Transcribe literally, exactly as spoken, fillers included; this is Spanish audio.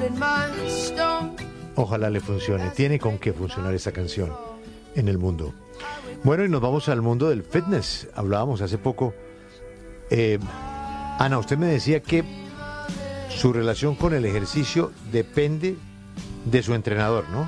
Ojalá le funcione. Tiene con qué funcionar esa canción en el mundo. Bueno, y nos vamos al mundo del fitness. Hablábamos hace poco. Eh, Ana, usted me decía que su relación con el ejercicio depende de su entrenador, ¿no?